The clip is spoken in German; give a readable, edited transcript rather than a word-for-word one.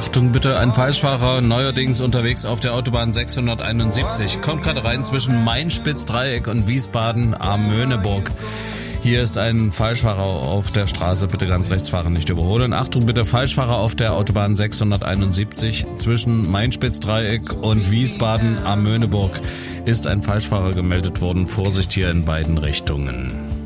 Achtung bitte, ein Falschfahrer, neuerdings unterwegs auf der Autobahn 671. Kommt gerade rein zwischen Main-Spitz-Dreieck und Wiesbaden-Amöneburg. Hier ist ein Falschfahrer auf der Straße, bitte ganz rechts fahren, nicht überholen. Achtung bitte, Falschfahrer auf der Autobahn 671 zwischen Main-Spitz-Dreieck und Wiesbaden-Amöneburg ist ein Falschfahrer gemeldet worden. Vorsicht hier in beiden Richtungen.